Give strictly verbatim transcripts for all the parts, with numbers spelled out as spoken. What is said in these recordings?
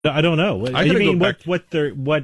I don't know. What, I you mean go back. what? What they're what?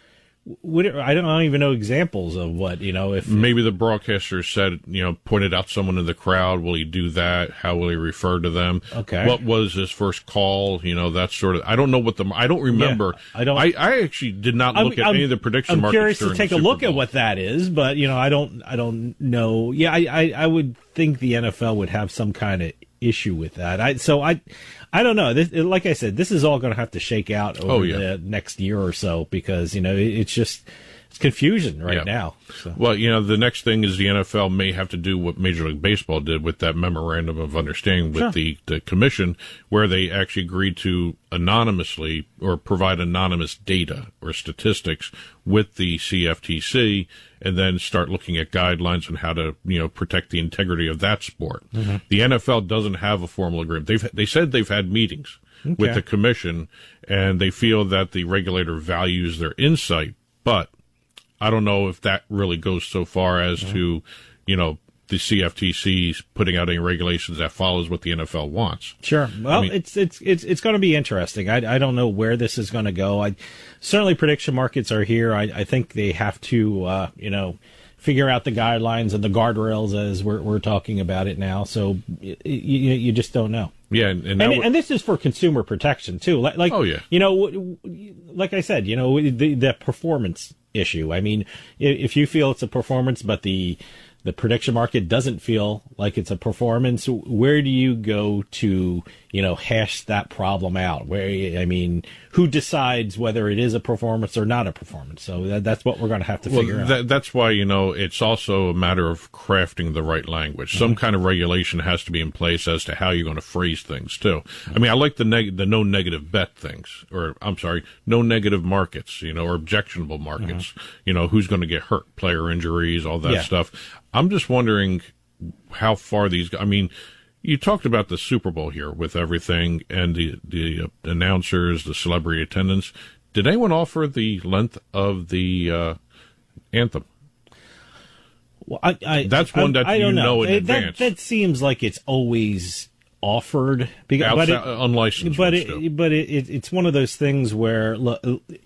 What, I don't, I don't even know examples of what, you know, if maybe the broadcaster said, you know, pointed out someone in the crowd. Will he do that? How will he refer to them? Okay. What was his first call? You know, that sort of, I don't know what the, I don't remember. Yeah, I don't, I, I actually did not look I'm, at I'm, any of the prediction I'm markets. I'm curious to take a look Bowl. at what that is, but, you know, I don't, I don't know. Yeah, I, I, I would think the N F L would have some kind of issue with that. I, so I, I don't know. This, like I said, this is all going to have to shake out over oh, yeah. the next year or so because, you know, it, it's just, it's confusion right yeah. now. So. Well, you know, the next thing is the N F L may have to do what Major League Baseball did with that memorandum of understanding with sure. the, the commission, where they actually agreed to anonymously or provide anonymous data or statistics with the C F T C, and then start looking at guidelines on how to, you know, protect the integrity of that sport. Mm-hmm. The N F L doesn't have a formal agreement. They've they said they've had meetings okay. with the commission, and they feel that the regulator values their insight, but I don't know if that really goes so far as mm-hmm. to, you know, the C F T C putting out any regulations that follows what the N F L wants. Sure. Well, I mean, it's it's it's it's going to be interesting. I, I don't know where this is going to go. I certainly prediction markets are here. I, I think they have to, uh, you know, figure out the guidelines and the guardrails as we're we're talking about it now. So you you, you just don't know. Yeah, and and, and, w- and this is for consumer protection too. Like, like oh yeah, you know, like I said, you know, the the performance issue. I mean, if you feel it's a performance, but the the prediction market doesn't feel like it's a performance, where do you go to, you know, hash that problem out? Where, I mean, who decides whether it is a performance or not a performance? So that, that's what we're going to have to well, figure that, out. That's why, you know, it's also a matter of crafting the right language. Mm-hmm. Some kind of regulation has to be in place as to how you're going to phrase things, too. Mm-hmm. I mean, I like the neg- the no negative bet things, or I'm sorry, no negative markets, you know, or objectionable markets. Mm-hmm. You know, who's going to get hurt, player injuries, all that yeah. stuff. I'm just wondering how far these, I mean, you talked about the Super Bowl here with everything and the, the announcers, the celebrity attendance. Did anyone offer the length of the uh, anthem? Well, I, I, That's one I, that I you don't know, know in that, advance. That seems like it's always offered, because, Outside, but it, unlicensed. But it, but it, it, it's one of those things where look,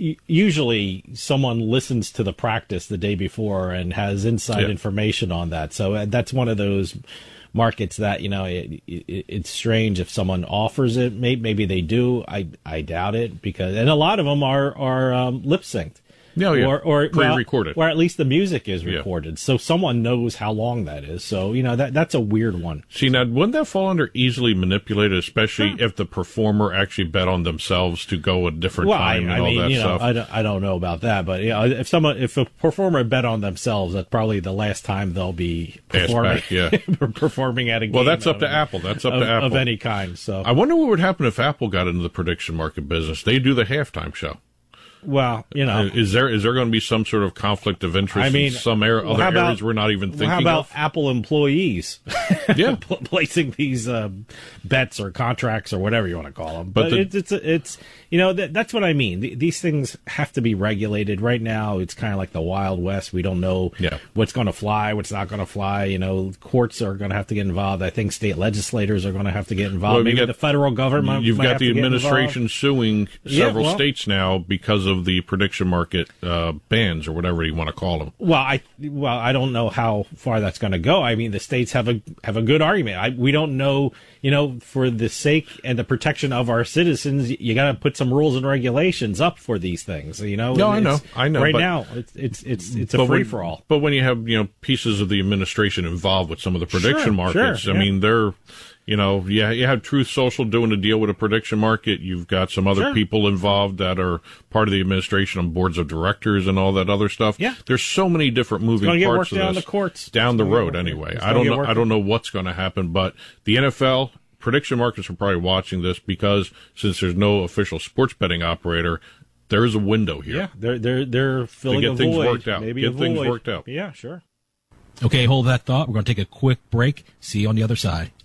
usually someone listens to the practice the day before and has inside yeah. information on that. So that's one of those markets that, you know, it, it, it's strange if someone offers it. Maybe, maybe they do. I I doubt it, because and a lot of them are are um, lip synced. No, yeah. Or, or pre-recorded, well, or at least the music is recorded, yeah. so someone knows how long that is. So you know that that's a weird one. See, now wouldn't that fall under easily manipulated, especially sure. if the performer actually bet on themselves to go a different well, time I, and I mean, all that you know, stuff? I don't, I don't know about that, but you know, if someone, if a performer bet on themselves, that's probably the last time they'll be performing, back, yeah. performing at a game. Well, that's up of, to Apple. That's up of, to Apple of any kind. So I wonder what would happen if Apple got into the prediction market business. They do the halftime show. Well, you know, is there is there going to be some sort of conflict of interest? I mean, in some er- well, other about, areas we're not even thinking well, how about of? Apple employees? Yeah, placing these uh, bets or contracts or whatever you want to call them. But, but the, it's it's it's you know that, that's what I mean. These things have to be regulated. Right now, it's kind of like the Wild West. We don't know yeah. what's going to fly, what's not going to fly. You know, courts are going to have to get involved. I think state legislators are going to have to get involved. Well, Maybe got, the federal government. You've might got have the to administration suing several yeah, well, states now because of the prediction market uh, bans or whatever you want to call them. Well, I well I don't know how far that's going to go. I mean, the states have a have a good argument. I, we don't know, you know, for the sake and the protection of our citizens, you got to put some rules and regulations up for these things. You know, no, I know, I know. Right but, now, it's it's it's it's a free for all. But when you have, you know, pieces of the administration involved with some of the prediction sure, markets, sure, I yeah. mean, they're. You know, yeah, you have Truth Social doing a deal with a prediction market. You've got some other sure. people involved that are part of the administration on boards of directors and all that other stuff. Yeah, there's so many different moving it's parts get of down this. The courts down it's the road, anyway. I don't know. I don't know what's going to happen, but the N F L prediction markets are probably watching this because since there's no official sports betting operator, there is a window here. Yeah, they're they're they're filling to get a things void. worked out. Maybe get a things void. worked out. Yeah, sure. Okay, hold that thought. We're going to take a quick break. See you on the other side.